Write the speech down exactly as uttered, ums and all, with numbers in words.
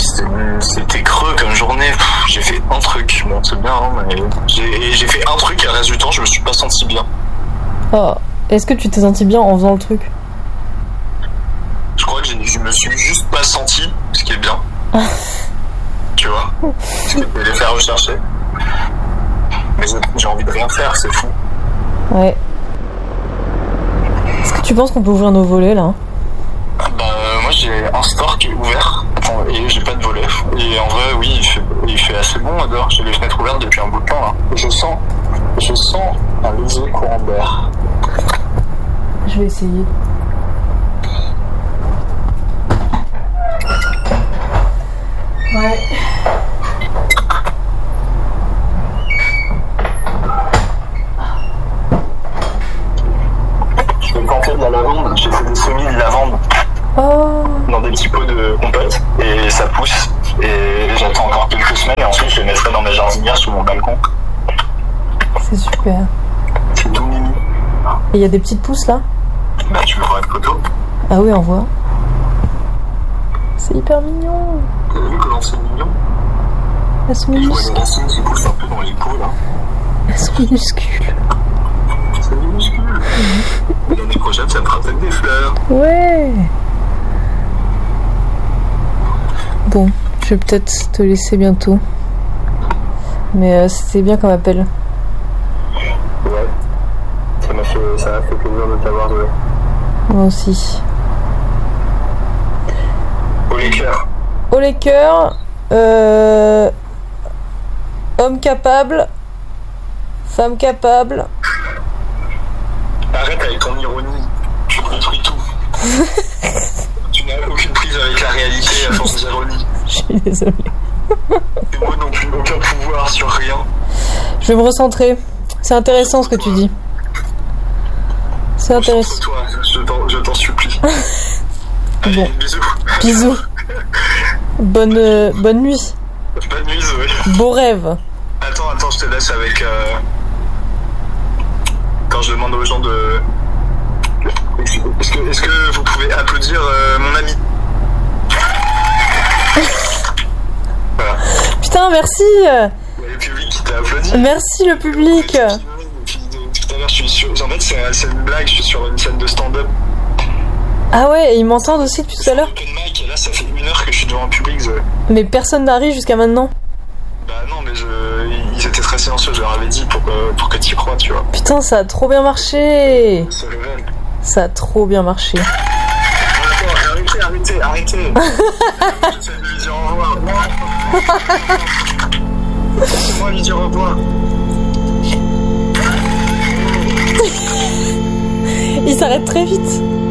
c'était, c'était creux comme journée. Pff, j'ai fait un truc, bon c'est bien, hein, mais j'ai, j'ai fait un truc et le reste du temps je me suis pas senti bien. Oh, est-ce que tu t'es senti bien en faisant le truc? Je crois que j'ai, je me suis juste pas senti, ce qui est bien. Tu vois, ce qui peut les faire rechercher. Mais j'ai, j'ai envie de rien faire, c'est fou. Ouais. Est-ce que tu penses qu'on peut ouvrir nos volets là? Bah euh, moi j'ai un store qui est ouvert et j'ai pas de volet. Et en vrai oui il fait, il fait assez bon dehors, j'ai les fenêtres ouvertes depuis un bout de temps là. Je sens, je sens un léger courant d'air. Je vais essayer. Ouais. Je vais planter de la lavande, j'ai fait des semis de lavande. Oh. Dans des petits pots de compote et ça pousse et j'attends encore quelques semaines et ensuite je les mettrai dans mes jardinières sous mon balcon. C'est super. C'est tout mimi. Et il y a des petites pousses là? Bah tu veux voir une photo? Ah oui, on voit. C'est hyper mignon. T'as vu comment c'est mignon? Elles sont Et je vois minuscules. les racines qui poussent un peu dans les pots là. Elles sont minuscules. C'est minuscule. Mmh. L'année prochaine ça me fera peut-être des fleurs. Ouais. Bon, je vais peut-être te laisser bientôt. Mais euh, c'était bien comme appel. Ouais. Ça m'a fait, ça m'a fait plaisir de t'avoir joué. Moi aussi. Au les cœurs. Oh les cœurs. Euh... Homme capable. Femme capable. Arrête avec ton ironie. Tu détruis tout. Tu n'as aucune prise avec la réalité à force d'ironie. Je suis désolée. Et moi non plus, aucun pouvoir sur rien. Je vais me recentrer. C'est intéressant ce que tu dis. C'est intéressant. Toi, je t'en, je t'en supplie. Allez, Bon. bisous. Bisous. Bonne, euh, bonne nuit. Bonne nuit, Zoé. Beau rêve. Attends, attends, je te laisse avec... Euh... Quand je demande aux gens de... Est-ce que, est-ce que vous pouvez applaudir euh, mon ami? Voilà. Putain, merci. Il y a le public qui t'a applaudi. Merci le public. Depuis tout à l'heure, je suis sur... En fait, c'est, c'est une blague, je suis sur une scène de stand-up. Ah ouais, et ils m'entendent aussi depuis tout à l'heure. Open mic, et là, ça fait une heure que je suis devant un public, Zoé. Mais personne n'arrive jusqu'à maintenant. Bah non, mais je... ils étaient très silencieux, je leur avais dit pour que, pour que tu y crois, tu vois. Putain, ça a trop bien marché. Ça révèle. Ça a trop bien marché. Arrêtez, arrêtez, arrêtez. J'essaie de lui dire au revoir. Non. Laissez-moi lui dire au revoir. Il s'arrête très vite.